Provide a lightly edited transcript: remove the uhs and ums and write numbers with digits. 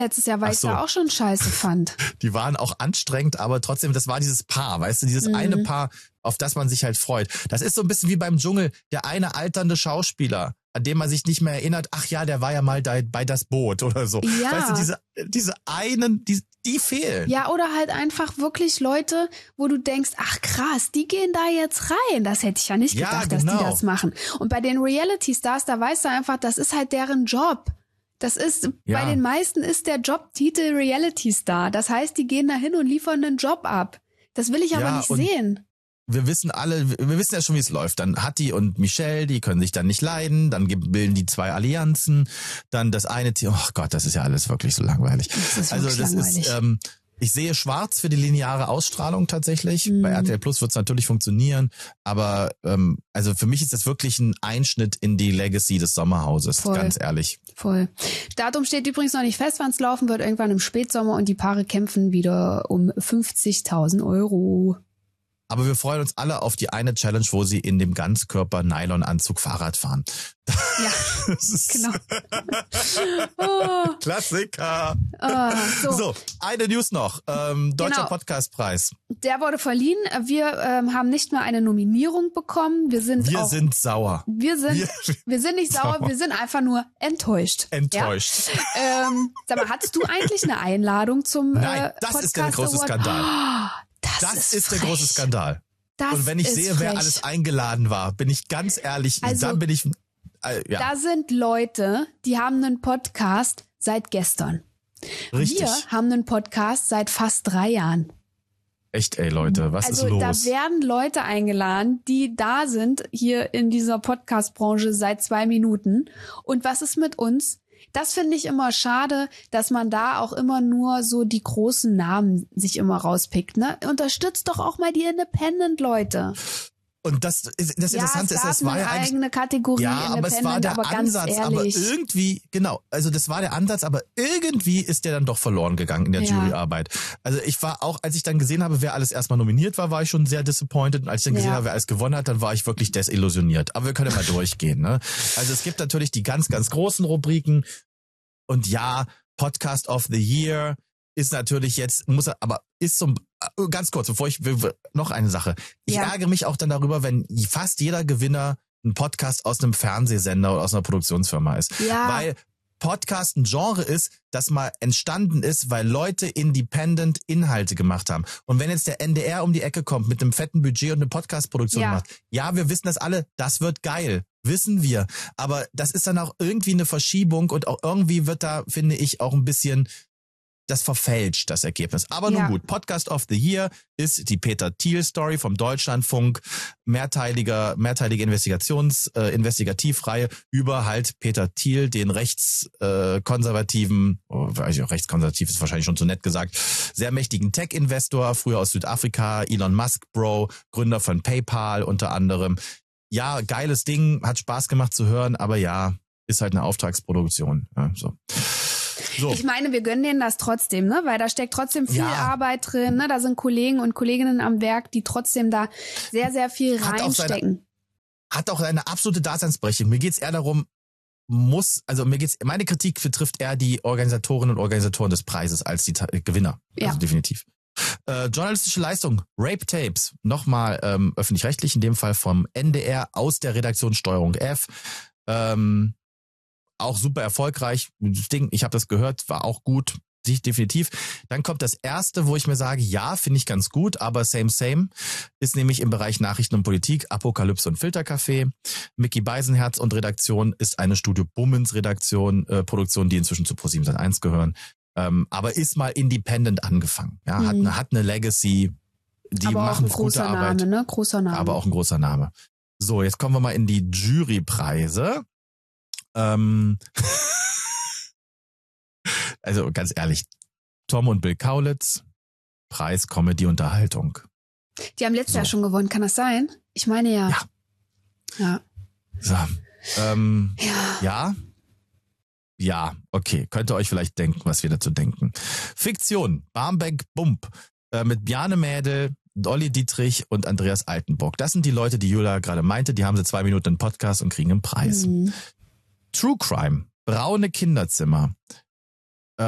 letztes Jahr, weil ich da auch schon scheiße fand. Die waren auch anstrengend, aber trotzdem, das war dieses Paar, weißt du, dieses eine Paar, auf das man sich halt freut. Das ist so ein bisschen wie beim Dschungel, der eine alternde Schauspieler, an dem man sich nicht mehr erinnert, ach ja, der war ja mal bei Das Boot oder so. Ja. Weißt du, diese einen, die fehlen. Ja, oder halt einfach wirklich Leute, wo du denkst, ach krass, die gehen da jetzt rein. Das hätte ich ja nicht gedacht, dass die das machen. Und bei den Reality-Stars, da weißt du einfach, das ist halt deren Job. Das ist, bei den meisten ist der Jobtitel Reality-Star. Das heißt, die gehen da hin und liefern einen Job ab. Das will ich aber nicht sehen. Wir wissen ja schon, wie es läuft. Dann Hatti und Michelle, die können sich dann nicht leiden. Dann bilden die zwei Allianzen. Dann das eine Team. Oh Gott, das ist ja alles wirklich so langweilig. Das ist ich sehe schwarz für die lineare Ausstrahlung tatsächlich. Bei RTL Plus wird es natürlich funktionieren. Aber also für mich ist das wirklich ein Einschnitt in die Legacy des Sommerhauses, ganz ehrlich. Voll. Datum steht übrigens noch nicht fest, wann es laufen wird. Irgendwann im Spätsommer und die Paare kämpfen wieder um 50.000 Euro. Aber wir freuen uns alle auf die eine Challenge, wo sie in dem Ganzkörper-Nylon-Anzug Fahrrad fahren. Ja, genau. Klassiker. So, eine News noch. Deutscher Podcastpreis. Der wurde verliehen. Wir haben nicht mal eine Nominierung bekommen. Wir sind sauer. Wir sind nicht sauer, wir sind einfach nur enttäuscht. Enttäuscht. Ja? Sag mal, hattest du eigentlich eine Einladung zum Nein, das Podcast ist der große Award? Skandal. Das ist der große Skandal. Und wenn ich sehe, wer alles eingeladen war, bin ich ganz ehrlich, dann bin ich... Da sind Leute, die haben einen Podcast seit gestern. Richtig. Wir haben einen Podcast seit fast 3 Jahren. Echt, ey Leute, was ist los? Da werden Leute eingeladen, die da sind, hier in dieser Podcast-Branche seit 2 Minuten. Und was ist mit uns? Das finde ich immer schade, dass man da auch immer nur so die großen Namen sich immer rauspickt, ne? Unterstützt doch auch mal die Independent-Leute. Und das Interessante ist, das war ja eigentlich eigene Kategorie, aber es war der Ansatz, aber irgendwie, also das war der Ansatz, aber irgendwie ist der dann doch verloren gegangen in der Juryarbeit. Also ich war auch, als ich dann gesehen habe, wer alles erstmal nominiert war ich schon sehr disappointed. Und als ich dann gesehen habe, wer alles gewonnen hat, dann war ich wirklich desillusioniert. Aber wir können ja mal durchgehen, ne? Also es gibt natürlich die ganz, ganz großen Rubriken und Podcast of the Year ist natürlich jetzt, ist so, ganz kurz, noch eine Sache. Ich ärgere mich auch dann darüber, wenn fast jeder Gewinner ein Podcast aus einem Fernsehsender oder aus einer Produktionsfirma ist. Ja. Weil Podcast ein Genre ist, das mal entstanden ist, weil Leute independent Inhalte gemacht haben. Und wenn jetzt der NDR um die Ecke kommt mit einem fetten Budget und eine Podcast-Produktion macht, wir wissen das alle, das wird geil. Wissen wir. Aber das ist dann auch irgendwie eine Verschiebung und auch irgendwie wird da, finde ich, auch ein bisschen das verfälscht, das Ergebnis. Aber nun gut, Podcast of the Year ist die Peter Thiel-Story vom Deutschlandfunk, mehrteilige Investigativreihe über halt Peter Thiel, den rechtskonservativen, rechtskonservativ ist wahrscheinlich schon zu nett gesagt, sehr mächtigen Tech-Investor, früher aus Südafrika, Elon Musk Bro, Gründer von PayPal unter anderem. Ja, geiles Ding, hat Spaß gemacht zu hören, aber ist halt eine Auftragsproduktion. Ja, so. Ich meine, wir gönnen denen das trotzdem, ne? Weil da steckt trotzdem viel Arbeit drin, ne? Da sind Kollegen und Kolleginnen am Werk, die trotzdem da sehr, sehr viel reinstecken. Hat auch eine absolute Daseinsberechtigung. Mir geht's eher darum, meine Kritik betrifft eher die Organisatorinnen und Organisatoren des Preises als die Gewinner. Ja. Also definitiv. Journalistische Leistung, Rape Tapes, nochmal öffentlich-rechtlich, in dem Fall vom NDR aus der Redaktion Steuerung F. Auch super erfolgreich. Das Ding, ich habe das gehört, war auch gut, definitiv. Dann kommt das erste, wo ich mir sage, finde ich ganz gut, aber same, ist nämlich im Bereich Nachrichten und Politik, Apokalypse und Filtercafé. Micky Beisenherz und Redaktion ist eine Studio Bummens Produktion, die inzwischen zu ProSieben Sat.1 gehören. Aber ist mal independent angefangen. Ja, hat eine Legacy, die aber machen auch ein gute Arbeit. Name, ne? Großer Name. Aber auch ein großer Name. So, jetzt kommen wir mal in die Jurypreise. Also ganz ehrlich, Tom und Bill Kaulitz, Preis Comedy Unterhaltung. Die haben letztes Jahr schon gewonnen, kann das sein? Ich meine ja. Ja. So. Ja, okay. Könnt ihr euch vielleicht denken, was wir dazu denken. Fiktion, Barmbek Bump mit Bjarne Mädel, Olli Dietrich und Andreas Altenburg. Das sind die Leute, die Julia gerade meinte. Die haben sie 2 Minuten einen Podcast und kriegen einen Preis. True Crime, Braune Kinderzimmer,